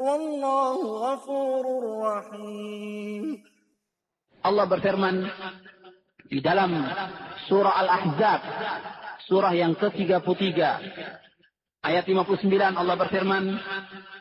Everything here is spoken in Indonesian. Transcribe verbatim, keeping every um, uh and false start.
wallahu ghafurur rahim. Allah berfirman di dalam surah Al-Ahzab, surah yang ke tiga puluh tiga, ayat lima puluh sembilan, Allah berfirman,